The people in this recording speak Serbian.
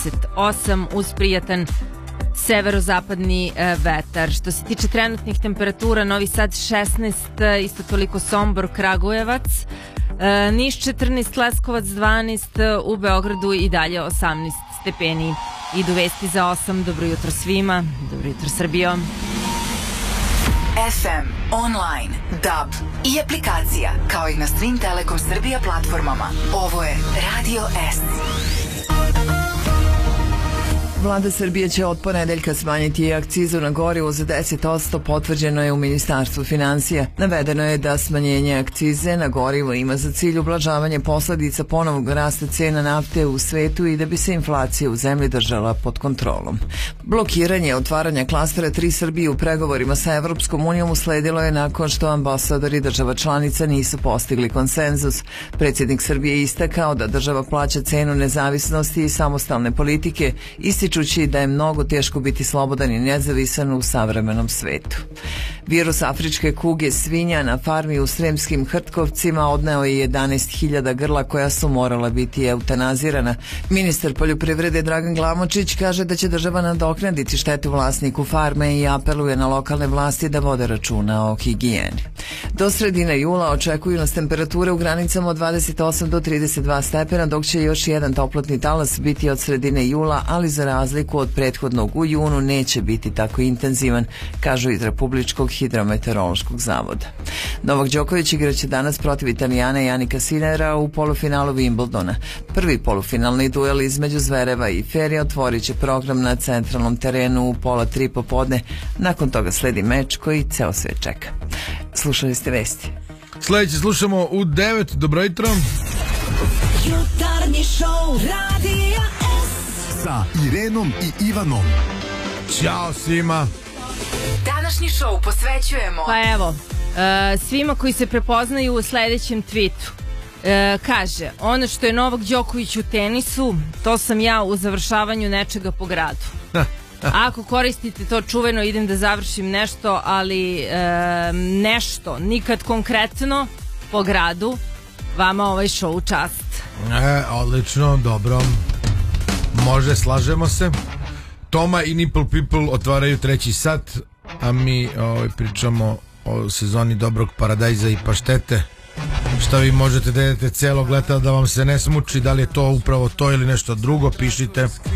28 uz prijatan severozapadni vetar. Što se tiče trenutnih temperatura, Novi Sad 16, isto toliko Sombor, Kragujevac, Niš 14, Leskovac 12, u Beogradu i dalje 18 stepeni. Idu vesti za 8. Dobro jutro svima, dobro jutro Srbijo. FM, online, DAB i aplikacija, kao i na Stream Telekom Srbija platformama. Ovo je Radio S. Vlada Srbije će od ponedeljka smanjiti akcizu na gorivo za 10%, potvrđeno je u Ministarstvu finansija. Navedeno je da smanjenje akcize na gorivo ima za cilj ublažavanje posledica ponovnog rasta cena nafte u svetu i da bi se inflacija u zemlji držala pod kontrolom. Blokiranje otvaranja klastera 3 Srbije u pregovorima sa Evropskom unijom usledilo je nakon što ambasadori država članica nisu postigli konsenzus. Predsjednik Srbije je istakao da država plaća cenu nezavisnosti i samostalne politike, ističući da je mnogo teško biti slobodan i nezavisan u savremenom svetu. Virus afričke kuge svinja na farmi u Sremskim Hrtkovcima odneo je 11.000 grla koja su morala biti eutanazirana. Ministar poljoprivrede Dragan Glamočić kaže da će država nadoknaditi štetu vlasniku farme i apeluje na lokalne vlasti da vode računa o higijeni. Do sredine jula očekuju nas temperature u granicama od 28 do 32 stepena, dok će još jedan toplotni talas biti od sredine jula, ali za razliku od prethodnog u junu neće biti tako intenzivan, kažu iz Republičkog hidrometeorološkog zavoda. Novak Đoković igraće danas protiv Italijana Janika Sinera u polufinalu Wimbledona. Prvi polufinalni duel između Zvereva i Ferija otvorit će program na centralnom terenu u 2:30 popodne. Nakon toga sledi meč koji ceo svet čeka. Slušali ste vesti. Sljedeće slušamo u 9. Dobro jutro. Jutarnji šou Radio S sa Irenom i Ivanom. Ćao svima. Današnji šou posvećujemo Pa evo, svima koji se prepoznaju u sljedećem tweetu. Kaže, ono što je Novak Đoković u tenisu, to sam ja u završavanju nečega po gradu. Ako koristite to čuveno, idem da završim nešto, ali nešto, nikad konkretno po gradu, vama ovaj show čast. Odlično, dobro. Može, slažemo se. Toma i Nipple People otvaraju 3. sat, a mi pričamo o sezoni dobrog paradajza i paštete. Šta vi možete da jedete celog leta da vam se ne smuči, da li je to upravo to ili nešto drugo, pišite